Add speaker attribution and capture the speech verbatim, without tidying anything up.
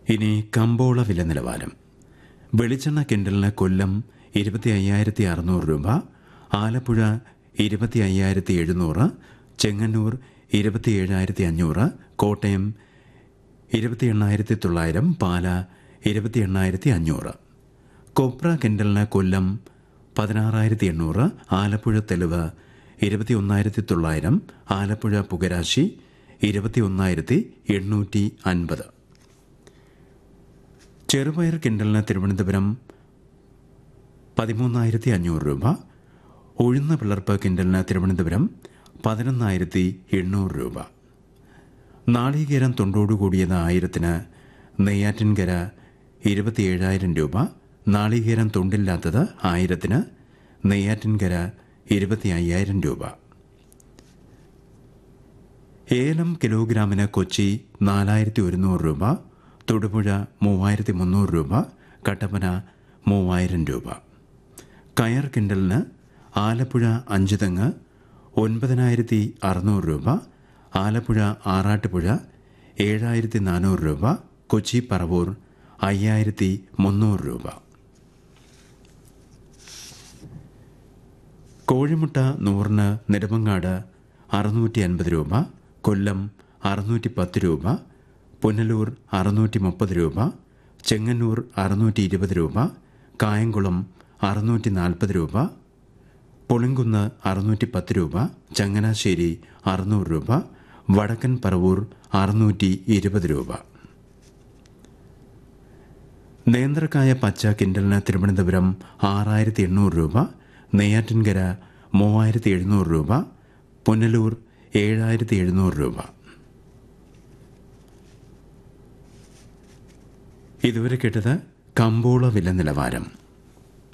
Speaker 1: ഇനി കമ്പോള വില നിലവാരം. വെളിച്ചെണ്ണ കിൻഡലിന് കൊല്ലം ഇരുപത്തി അയ്യായിരത്തി അറുന്നൂറ് രൂപ, ആലപ്പുഴ ഇരുപത്തി അയ്യായിരത്തി എഴുന്നൂറ്, ചെങ്ങന്നൂർ ഇരുപത്തി ഏഴായിരത്തി അഞ്ഞൂറ്, കോട്ടയം ഇരുപത്തി എണ്ണായിരത്തി തൊള്ളായിരം, പാല ഇരുപത്തി എണ്ണായിരത്തി അഞ്ഞൂറ്. കൊപ്ര കിൻഡലിന് കൊല്ലം പതിനാറായിരത്തി എണ്ണൂറ്, ആലപ്പുഴ തെളിവ് ഇരുപത്തി ഒന്നായിരത്തി തൊള്ളായിരം, ആലപ്പുഴ പുകരാശി ഇരുപത്തി ഒന്നായിരത്തി എണ്ണൂറ്റി അൻപത്. ചെറുപയർ കിൻഡലിന് തിരുവനന്തപുരം പതിമൂന്നായിരത്തി അഞ്ഞൂറ് രൂപ, ഉഴുന്ന പിളർപ്പ് കിൻഡലിന് തിരുവനന്തപുരം പതിനൊന്നായിരത്തി എണ്ണൂറ് രൂപ. നാളികേരം തൊണ്ടോടുകൂടിയത് ആയിരത്തിന് നെയ്യാറ്റിൻകര ഇരുപത്തി ഏഴായിരം രൂപ, നാളികേരം തൊണ്ടില്ലാത്തത് ആയിരത്തിന് നെയ്യാറ്റിൻകര ഇരുപത്തി അയ്യായിരം രൂപ. ഏലം കിലോഗ്രാമിന് കൊച്ചി നാലായിരത്തി ഒരുന്നൂറ് രൂപ, തൊടുപുഴ മൂവായിരത്തി മുന്നൂറ് രൂപ, കട്ടപ്പന മൂവായിരം രൂപ. കയർ കിൻഡലിന് ആലപ്പുഴ അഞ്ചുതെങ്ങ് ഒൻപതിനായിരത്തി അറുന്നൂറ് രൂപ, ആലപ്പുഴ ആറാട്ടുപുഴ ഏഴായിരത്തി നാനൂറ് രൂപ, കൊച്ചി പറവൂർ അയ്യായിരത്തി മുന്നൂറ് രൂപ. കോഴിമുട്ട നൂറിന് നെടുമങ്ങാട് അറുന്നൂറ്റി അൻപത് രൂപ, കൊല്ലം അറുന്നൂറ്റി പത്ത് രൂപ, പുനലൂർ അറുന്നൂറ്റി മുപ്പത് രൂപ, ചെങ്ങന്നൂർ അറുന്നൂറ്റി ഇരുപത് രൂപ, കായംകുളം അറുന്നൂറ്റി നാൽപ്പത് രൂപ, പുളിങ്കുന്ന് അറുന്നൂറ്റി പത്ത് രൂപ, ചങ്ങനാശ്ശേരി അറുന്നൂറ് രൂപ, വടക്കൻ പറവൂർ അറുന്നൂറ്റി ഇരുപത് രൂപ. നേന്ത്രക്കായ പച്ച കിൻഡലിന് തിരുവനന്തപുരം ആറായിരത്തി എണ്ണൂറ് രൂപ, നെയ്യാറ്റിൻകര മൂവായിരത്തി എഴുന്നൂറ് രൂപ, പുനലൂർ ഏഴായിരത്തി എഴുന്നൂറ് രൂപ. ഇതുവരെ കേട്ടത് കമ്പോള വില നിലവാരം.